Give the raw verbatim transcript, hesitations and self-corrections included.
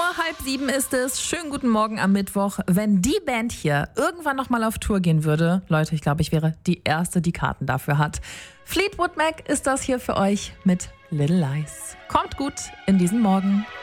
halb sieben ist es. Schönen guten Morgen am Mittwoch. Wenn die Band hier irgendwann nochmal auf Tour gehen würde, Leute, ich glaube, ich wäre die Erste, die Karten dafür hat. Fleetwood Mac ist das hier für euch mit Little Lies. Kommt gut in diesen Morgen.